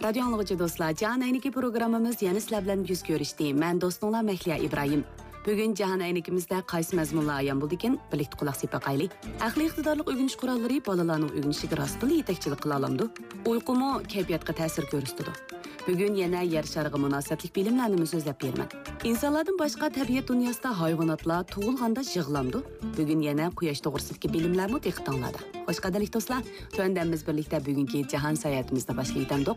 Radio anlıqıcı dostlar, Cahan Ayniki programımız yeni sizler bilan yüz görüşdü. Mən dostunlar Məhliya İbrahim. Bugün Cahan Aynikimizdə qaysı məzmunlar ayan buldu ekan, birlikdə qulaq sepaqaylı. Aqli iqtidorluq öyrəniş quralları balalarning öyrənishiga rostli yetakchilik qila olamdi. Uyqumu kayfiyatga ta'sir ko'rsatadi. Bugün yana yer shariga munosabatlik bilimlarni so'zlab beraman. İnsanlardan boshqa tabiat dunyosida hayvonotlar tug'ilganda yig'lamdi. Bugün yana quyosh to'g'risidagi bilimlarni textanladi. Xo'sh qadrli do'stlar, to'ndamiz birlikda bugungi jahon sayohatimizda boshlaydik.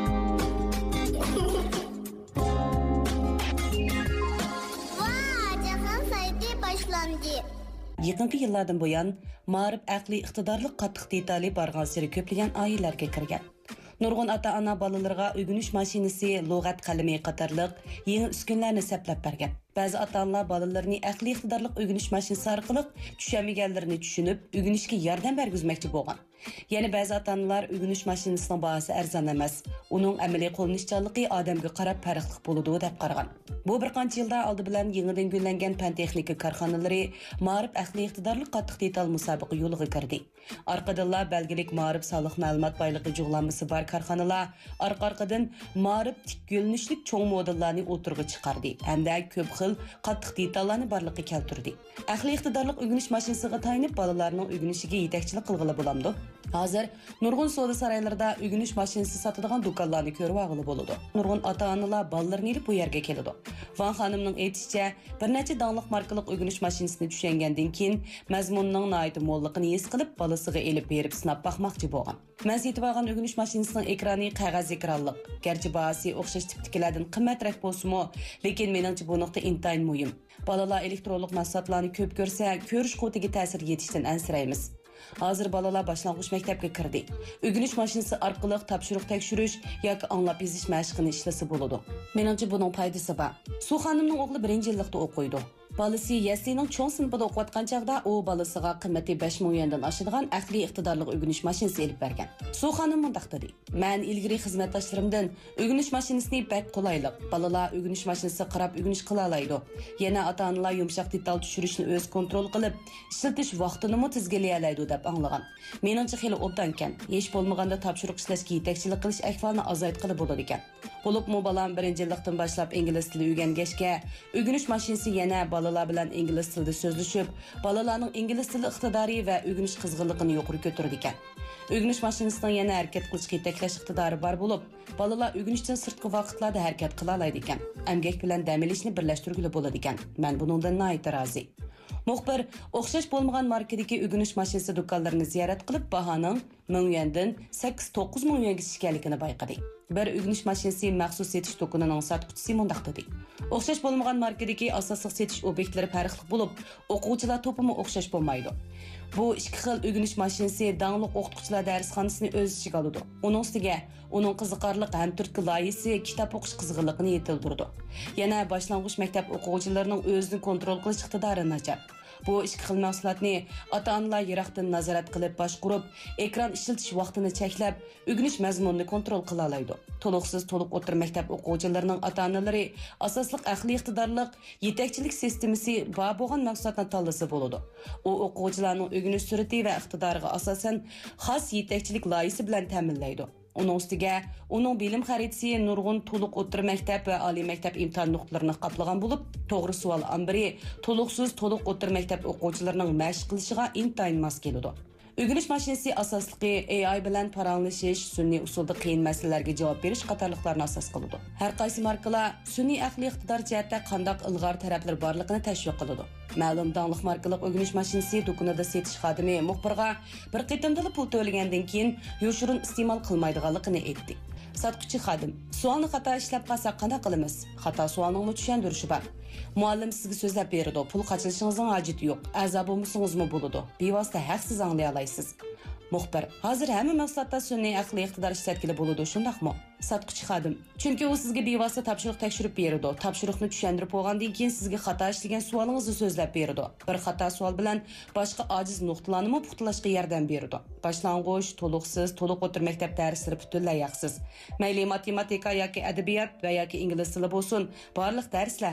Yaqinqi yillardan buyon ma'rif aqli iqtidorli qattiq detali bargan sari ko'plagan oilalarga kirgan. Nurg'un ota-ona bolalarga o'rganish mashinasi, lug'at qalami qatorliq yangi uskunlarni saplab bergan. Ba'zi ota-onalar bolalarini aqli iqtidorli o'rganish mashinasi orqali tushunmaganlarini tushunib, o'rganishga yordam bergizmoqchi bo'lgan. Yana ba'zi ota-onalar o'rganish mashinasining bahosi arzon emas, uning amaliy qo'llanishchanligi odamga qarab farqli bo'ladi deb qaragan. Bu bir qancha yilda oldi bilan yangidan gullangan fan texnika korxonalari ma'rif aqli iqtidorli qattiq detal musobaqa yo'liga kirdi. Orqadanlar belgilik ma'rif soliq ma'lumot boyligi jug'lanmasi bor korxonalar orqa-orqadan ma'rif tik yo'linishlik cho'ng modellarni o'tirg'i chiqardi hamda ko'p xil qattiq detallarni borliqqa keltirdi. Aqli iqtidorli o'rganish mashinasiga tayinib bolalarning o'rganishiga yetakchilik qilg'ili bo'lamdi. Hozir nurg'un savdo saroylarida o'rganish mashinasi sotadigan do'konlarni ko'rib olg'ili bo'ladi. Nurg'un ota-onalar bolalarini olib bu yerga keladi. Van xonimning aytishicha, bir necha donliq markalik o'rganish mashinasini tushungandan keyin mazmunning noyati mo'lligini his qilib, bolasiga elib berib sinab baxmoqchi bo'lgan. Men setib olgan o'rganish mashinasining ekrani qog'oz ekranliq. Garchi bahasi o'xshash tipdagilardan qimmatroq bo'lsa-mu, lekin meningcha bu nuqta intayin muhim. Bolalar elektronlik mahsulotlarni ko'p ko'rsa, ko'rish quvvatiga ta'sir yetishdan ansiraymiz. Hozir bolalar boshlang'ich maktabga kirdi. O'rganish mashinasi orqali topshiriq tekshirish yoki anglab yozish mashqini ishlasa bo'ladi. Meningcha buning foydasi bor. Su xonimning o'g'li 1-yillikda o'qiydi. Balasi Yaslining cho'ng sinfida o'qiyotgan chaqda u balasiga qiymati 5 ming yuandan oshadigan aqli iqtidorli o'rganish mashinasi olib bergan. Su xonim mundaq dedi: "Men ilgari xizmatdoshlarimdan o'rganish mashinasini bak qulaylik, balalar o'rganish mashinasi qarab o'rganish qila oladi. Yana ota-onalar yumshoq detal tushirishni o'z kontrol qilib, ishlatish vaqtini mo tizgilay oladi deb anglagan. Meningcha xili obdan ekan. Hech bo'lmaganda topshiriq ishlashga yetakchilik qilish ahvolini azaytqili bo'ladi ekan. Bo'libmi balam 1-yillikdan boshlab ingliz tili o'rgangachga, o'rganish mashinasi yana balalar bilan ingliz tilida so'zlashib, balalarning ingliz tili iqtidori va o'rganish qizg'inligini yuqori ko'tardi ekan. O'rganish mashinasining yana harakat qilishga yetaklash iqtidori bor bo'lib, balalar o'rganishdan sirtqi vaqtlarda harakat qila oladi ekan. Emgak bilan dam olishni birlashtirgili bo'ladi ekan. Men buningdan nihoyat rozi. Muxbir o'xshash bo'lmagan markadagi o'rganish mashinasi do'konlarini ziyorat qilib, bahoning 1000 yuandan 8-9 ming yuanga tushganligini bayqadi. Bir o'rganish mashinasi maxsus setish do'konining sotuvchisi mundaq dedi: "O'xshash bo'lmagan markadagi asosiy setish obyektlari farqli bo'lib, o'quvchilar to'pimi o'xshash bo'lmaydi. Bu ikki xil o'rganish mashinasi dangliq o'qituvchilar darsxonasini o'z ichiga oladi. Uning ustiga uning qiziqarli ham turtki loyihasi kitob o'qish qizg'inligini yetildirdi. Yana boshlang'ich maktab o'quvchilarining o'zini kontrol qilish iqtidori nachar. Bu ikki xil mahsulotni ota-onalar yiroqdan nazorat qilib boshqarib, ekran ishlatish vaqtini cheklab, o'rganish mazmunini kontrol qila oladi. To'liqsiz to'liq o'tir maktab o'quvchilarining ota-onalari asosliq aqli iqtidorliq yetakchilik sistemasi bor bo'lgan mahsulotni tanlasa bo'ladi. U o'quvchilarning o'rganish sur'ati va iqtidoriga asosan xos yetakchilik loyihasi bilan ta'minlaydi. Uning ustiga uning bilim xaritasi nurg'un to'liq o'tir maktab va oliy maktab imtihon nuqtalarini qoplagan bo'lib, to'g'ri savol ambiri to'liqsiz to'liq o'tir maktab o'quvchilarining mashq qilishiga intayin mos keladi. O'rganish mashinasi asosligi AI bilan paranglashish, sun'iy usulda qiyin masalalarga javob berish qatorliqlarni asos qiladi. Har qaysi markalar sun'iy aqli iqtidor jihatda qanday ilg'or taraflar borligini tashviq qiladi. Ma'lum donliq markalik o'rganish mashinasi do'konida setish xodimi muxbirga bir qitimda pul to'lagandan keyin yoshirin iste'mol qilmaydiganligini aytdi. Sotuvchi xodim: "Savolni xato ishlab qolsak qanday qilamiz? Xato savolning tushuntirishi bor. Muallim sizga so'zlab beradi, pul qachilishingizning hojati yo'q. A'zo bo'lmasingizmi bo'ladi. Bevosita haqsiz anglay olasiz." Muxbir: "Hozir hamma mahsulotda sun'iy aqli iqtidor ishlatkili bo'ladi, shundaqmi?" Sotuvchi xodim: "Chunki u sizga bevosita topshiriq tekshirib beradi. Topshiriqni tushuntirib bo'lgandan keyin sizga xato ishlagan savolingizni so'zlab beradi. Bir xato savol bilan boshqa ojiz nuqtalarni puxtalashga yordam beradi. Boshlang'ich, to'liqsiz, to'liq o'tir maktab darslari butunlay haqsiz. Mayli matematika yoki adabiyot va yoki ingliz tili bo'lsin, barliq darslar haqsiz.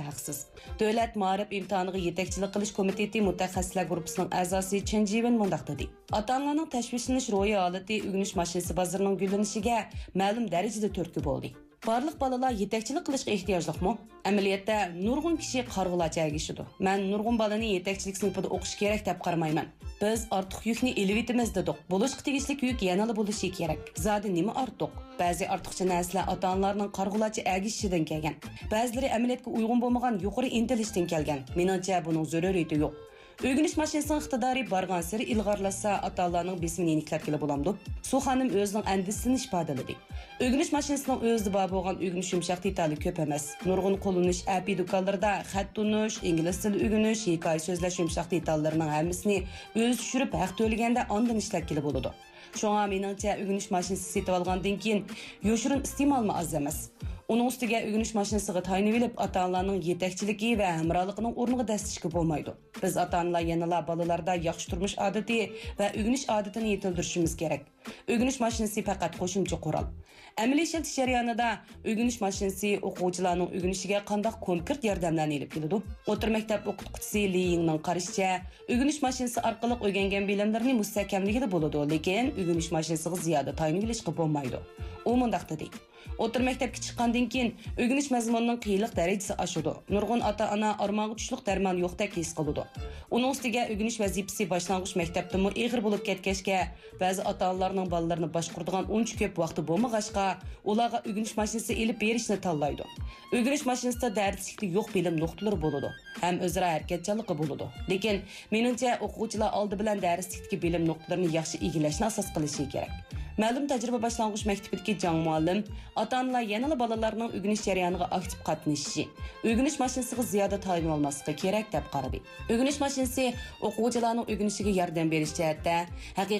Davlat ma'rif imtihoniga yetakchilik qilish komiteti mutaxassislar guruhining a'zosi Chen Jiwen mundaq dedi. Ota-onalarning tashvishlanish ro'yi holati o'rganish mashinasi bozorining gullanishiga ma'lum darajada turtki bo'ldi. Barliq balalar yetakchilik qilishga ehtiyojliqmi? Amaliyotda nurg'un kishi qarg'ulacha agishidi. Men nurg'un balani yetakchilik sinfida o'qish kerak deb qaramayman. Biz ortiq yukni elevitimiz dedik. Bo'lishga tegishli yuk yanada bo'lishi kerak. Zodi nima ortiq? Ba'zi ortiqcha narsalar ota-onalarning qarg'ulacha agishidan kelgan. Ba'zilari amaliyotga uyg'un bo'lmagan yuqori intilishdan kelgan. Menimcha buning zaruriyati yo'q. O'rganish mashinasining iqtidori bargan sari ilg'orlasa ota-onalarning besimini yeniklarga bo'lamdi. Su xonim o'zining andisini ifodaladi. O'rganish mashinasining o'zida bor bo'lgan o'rganish yumshoq detali ko'p emas. Nurg'un qo'llanish API do'konlarida xat tunish, ingliz tili o'rganish, hikoya so'zlash yumshoq detallarining hammasini o'z tushirib haq to'laganda ondan ishlab bo'ladi. Shunga meningcha o'rganish mashinasi setib olgandan keyin yoshirin iste'molmi oz emas. Uning ustiga o'rganish mashinasiga tayinib olib, ota-onalarning yetakchiligi va hamrohligining o'rniga dastishga bo'lmaydi. Biz ota-onalar yanala bolalarda yaxshi turmush odati va o'rganish odatini yetildirishimiz kerak. O'rganish mashinasi faqat qo'shimcha qurol. Amaliy ishlatish jarayonida o'rganish mashinasi o'quvchilarning o'rganishiga qanday konkret yordamlarni olib keladi? O'tir maktab o'qituvchisi Li Yingning qarashicha, o'rganish mashinasi orqali o'rgangan bilimlarni mustahkamligida bo'ladi, lekin o'rganish mashinasiga ziyoda tayinib olishga bo'lmaydi. U mundaq dedi. O'tir maktabga chiqqandan keyin o'rganish mazmunining qiyinlik darajasi oshadi. Nurg'un ota-ona armonga tushliq darmon yo'qdek his qiladi. Uning ustiga o'rganish vazifasi boshlang'ich maktabdami og'ir bo'lib ketgachga, ba'zi ota-onalarning bolalarini boshquradigan uncha ko'p vaqti bo'lmag'achqa, ularga o'rganish mashinasi elib berishni tanlaydi. O'rganish mashinasida darslikda yo'q bilim nuqtalari bo'ladi, ham o'zaro harakatchanligi bo'ladi. Lekin meningcha o'quvchilar oldi bilan darslikdagi bilim nuqtalarini yaxshi egallashni asos qilishi kerak. Ma'lum tajriba boshlang'ich maktabidagi Jang muallim ota-onalar yanada bolalarning o'rganish jarayoniga aktiv qatnashishi, o'rganish mashinasiga ziyoda tayinli olmasligi kerak deb qaradi. O'rganish mashinasi o'quvchilarning o'rganishiga yordam berish jihatda haqiqiy